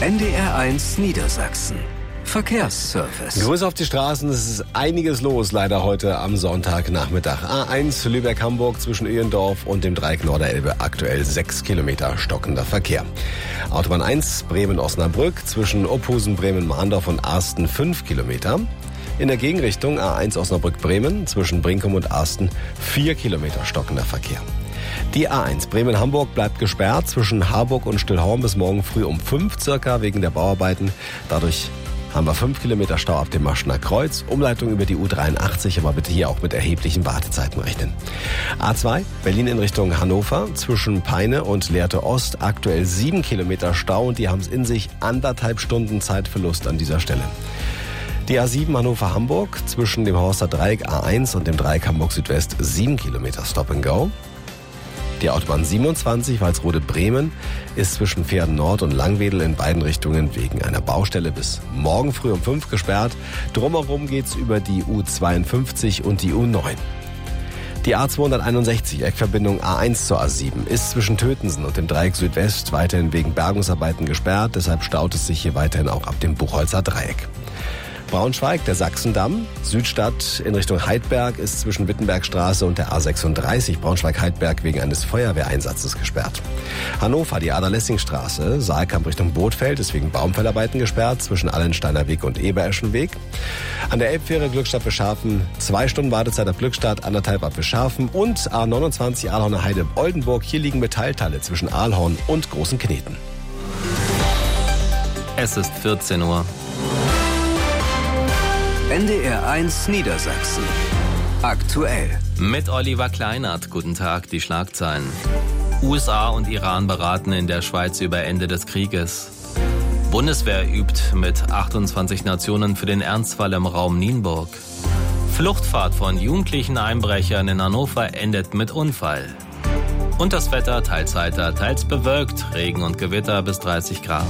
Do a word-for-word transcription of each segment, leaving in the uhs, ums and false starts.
N D R eins Niedersachsen. Verkehrsservice. Grüße auf die Straßen, es ist einiges los leider heute am Sonntagnachmittag. A eins Lübeck-Hamburg zwischen Öhendorf und dem Dreieck Norderelbe aktuell sechs Kilometer stockender Verkehr. Autobahn eins Bremen-Osnabrück zwischen Ophusen, Bremen-Mahndorf und Arsten fünf Kilometer. In der Gegenrichtung A eins Osnabrück-Bremen zwischen Brinkum und Arsten vier Kilometer stockender Verkehr. Die A eins Bremen-Hamburg bleibt gesperrt zwischen Harburg und Stillhorn bis morgen früh um fünf circa wegen der Bauarbeiten. Dadurch haben wir fünf Kilometer Stau ab dem Maschener Kreuz. Umleitung über die U dreiundachtzig, aber bitte hier auch mit erheblichen Wartezeiten rechnen. A zwei Berlin in Richtung Hannover zwischen Peine und Lehrte Ost aktuell sieben Kilometer Stau und die haben es in sich, anderthalb Stunden Zeitverlust an dieser Stelle. Die A sieben Hannover-Hamburg zwischen dem Horster Dreieck A eins und dem Dreieck Hamburg-Südwest sieben Kilometer Stop and Go. Die Autobahn siebenundzwanzig Walsrode-Bremen ist zwischen Pferden Nord und Langwedel in beiden Richtungen wegen einer Baustelle bis morgen früh um fünf gesperrt. Drumherum geht's über die U zweiundfünfzig und die U neun. Die A zweihunderteinundsechzig Eckverbindung A eins zur A sieben ist zwischen Tötensen und dem Dreieck Südwest weiterhin wegen Bergungsarbeiten gesperrt. Deshalb staut es sich hier weiterhin auch ab dem Buchholzer Dreieck. Braunschweig, der Sachsendamm, Südstadt in Richtung Heidberg ist zwischen Wittenbergstraße und der A sechsunddreißig Braunschweig-Heidberg wegen eines Feuerwehreinsatzes gesperrt. Hannover, die Ader-Lessing-Straße, Saalkamp Richtung Bothfeld ist wegen Baumfellarbeiten gesperrt zwischen Allensteiner Weg und Ebereschenweg. An der Elbfähre Glückstadt Beschafen, zwei Stunden Wartezeit ab Glückstadt, anderthalb ab Beschafen und A neunundzwanzig Aalhorner Heide Oldenburg. Hier liegen Metallteile zwischen Aalhorn und Großen Kneten. Es ist vierzehn Uhr. N D R eins Niedersachsen. Aktuell. Mit Oliver Kleinert. Guten Tag, die Schlagzeilen. U S A und Iran beraten in der Schweiz über Ende des Krieges. Bundeswehr übt mit achtundzwanzig Nationen für den Ernstfall im Raum Nienburg. Fluchtfahrt von jugendlichen Einbrechern in Hannover endet mit Unfall. Und das Wetter teils heiter, teils bewölkt, Regen und Gewitter bis dreißig Grad.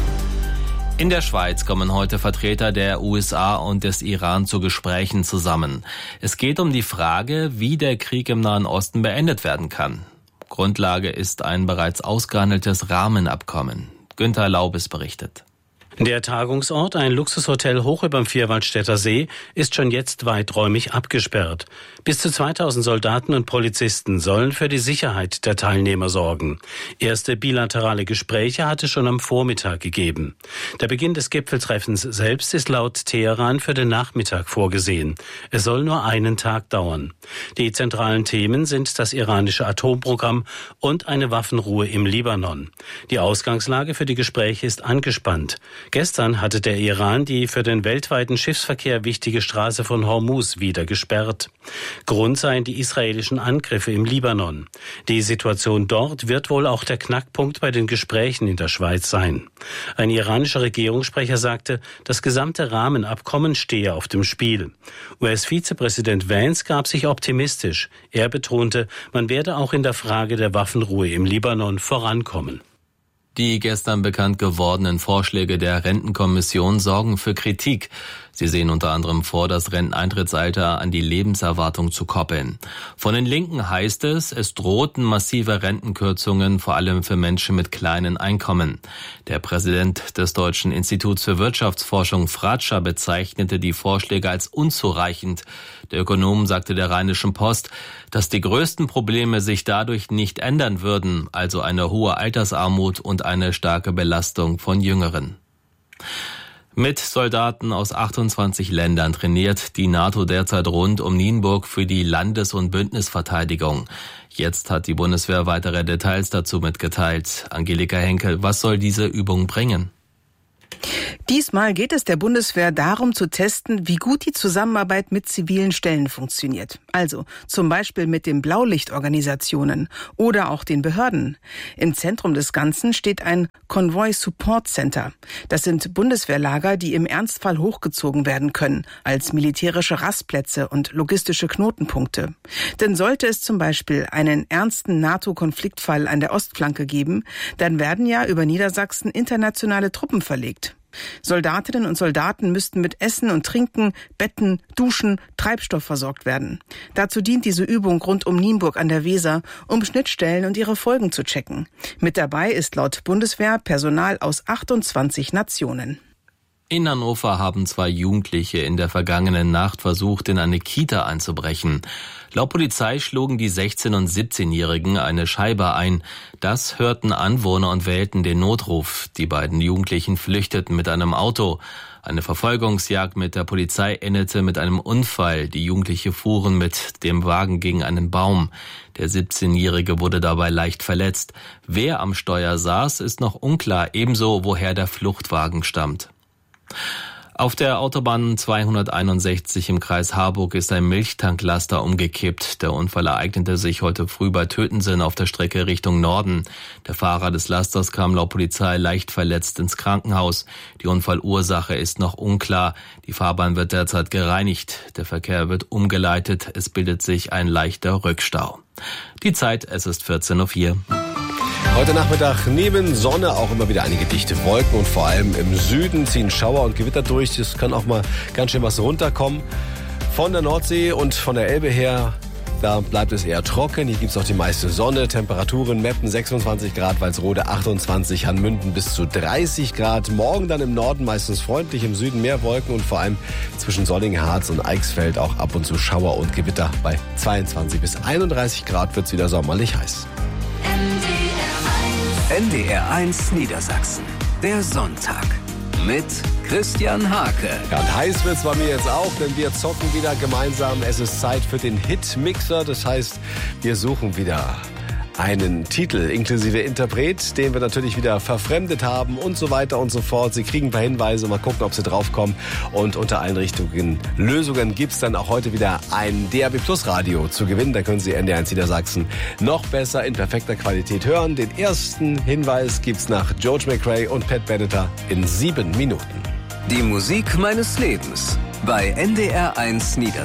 In der Schweiz kommen heute Vertreter der U S A und des Iran zu Gesprächen zusammen. Es geht um die Frage, wie der Krieg im Nahen Osten beendet werden kann. Grundlage ist ein bereits ausgehandeltes Rahmenabkommen. Günther Laubes berichtet. Der Tagungsort, ein Luxushotel hoch überm Vierwaldstätter See, ist schon jetzt weiträumig abgesperrt. Bis zu zweitausend Soldaten und Polizisten sollen für die Sicherheit der Teilnehmer sorgen. Erste bilaterale Gespräche hat es schon am Vormittag gegeben. Der Beginn des Gipfeltreffens selbst ist laut Teheran für den Nachmittag vorgesehen. Es soll nur einen Tag dauern. Die zentralen Themen sind das iranische Atomprogramm und eine Waffenruhe im Libanon. Die Ausgangslage für die Gespräche ist angespannt. Gestern hatte der Iran die für den weltweiten Schiffsverkehr wichtige Straße von Hormuz wieder gesperrt. Grund seien die israelischen Angriffe im Libanon. Die Situation dort wird wohl auch der Knackpunkt bei den Gesprächen in der Schweiz sein. Ein iranischer Regierungssprecher sagte, das gesamte Rahmenabkommen stehe auf dem Spiel. U S-Vizepräsident Vance gab sich optimistisch. Er betonte, man werde auch in der Frage der Waffenruhe im Libanon vorankommen. Die gestern bekannt gewordenen Vorschläge der Rentenkommission sorgen für Kritik. Sie sehen unter anderem vor, das Renteneintrittsalter an die Lebenserwartung zu koppeln. Von den Linken heißt es, es drohten massive Rentenkürzungen, vor allem für Menschen mit kleinen Einkommen. Der Präsident des Deutschen Instituts für Wirtschaftsforschung, Fratscher, bezeichnete die Vorschläge als unzureichend. Der Ökonom sagte der Rheinischen Post, dass die größten Probleme sich dadurch nicht ändern würden, also eine hohe Altersarmut und eine starke Belastung von Jüngeren. Mit Soldaten aus achtundzwanzig Ländern trainiert die NATO derzeit rund um Nienburg für die Landes- und Bündnisverteidigung. Jetzt hat die Bundeswehr weitere Details dazu mitgeteilt. Angelika Henkel, was soll diese Übung bringen? Diesmal geht es der Bundeswehr darum zu testen, wie gut die Zusammenarbeit mit zivilen Stellen funktioniert. Also zum Beispiel mit den Blaulichtorganisationen oder auch den Behörden. Im Zentrum des Ganzen steht ein Convoy Support Center. Das sind Bundeswehrlager, die im Ernstfall hochgezogen werden können, als militärische Rastplätze und logistische Knotenpunkte. Denn sollte es zum Beispiel einen ernsten NATO-Konfliktfall an der Ostflanke geben, dann werden ja über Niedersachsen internationale Truppen verlegt. Soldatinnen und Soldaten müssten mit Essen und Trinken, Betten, Duschen, Treibstoff versorgt werden. Dazu dient diese Übung rund um Nienburg an der Weser, um Schnittstellen und ihre Folgen zu checken. Mit dabei ist laut Bundeswehr Personal aus achtundzwanzig Nationen. In Hannover haben zwei Jugendliche in der vergangenen Nacht versucht, in eine Kita einzubrechen. Laut Polizei schlugen die sechzehn- und siebzehnjährigen eine Scheibe ein. Das hörten Anwohner und wählten den Notruf. Die beiden Jugendlichen flüchteten mit einem Auto. Eine Verfolgungsjagd mit der Polizei endete mit einem Unfall. Die Jugendlichen fuhren mit dem Wagen gegen einen Baum. Der siebzehnjährige wurde dabei leicht verletzt. Wer am Steuer saß, ist noch unklar, ebenso woher der Fluchtwagen stammt. Auf der Autobahn zweihunderteinundsechzig im Kreis Harburg ist ein Milchtanklaster umgekippt. Der Unfall ereignete sich heute früh bei Tötensen auf der Strecke Richtung Norden. Der Fahrer des Lasters kam laut Polizei leicht verletzt ins Krankenhaus. Die Unfallursache ist noch unklar. Die Fahrbahn wird derzeit gereinigt. Der Verkehr wird umgeleitet. Es bildet sich ein leichter Rückstau. Die Zeit, es ist vierzehn Uhr vier. Heute Nachmittag neben Sonne auch immer wieder einige dichte Wolken und vor allem im Süden ziehen Schauer und Gewitter durch. Es kann auch mal ganz schön was runterkommen. Von der Nordsee und von der Elbe her, da bleibt es eher trocken. Hier gibt es auch die meiste Sonne. Temperaturen Meppen sechsundzwanzig Grad, Walsrode achtundzwanzig, Hanmünden bis zu dreißig Grad. Morgen dann im Norden meistens freundlich, im Süden mehr Wolken und vor allem zwischen Solling, Harz und Eichsfeld auch ab und zu Schauer und Gewitter. Bei zweiundzwanzig bis einunddreißig Grad wird es wieder sommerlich heiß. N D R eins Niedersachsen. Der Sonntag. Mit Christian Hake. Ja, und heiß wird's bei mir jetzt auch, denn wir zocken wieder gemeinsam. Es ist Zeit für den Hitmixer. Das heißt, wir suchen wieder einen Titel inklusive Interpret, den wir natürlich wieder verfremdet haben und so weiter und so fort. Sie kriegen ein paar Hinweise, mal gucken, ob Sie draufkommen. Und unter allen Richtungen Lösungen gibt's dann auch heute wieder ein D A B Plus Radio zu gewinnen. Da können Sie N D R eins Niedersachsen noch besser in perfekter Qualität hören. Den ersten Hinweis gibt's nach George McRae und Pat Benatar in sieben Minuten. Die Musik meines Lebens bei N D R eins Niedersachsen.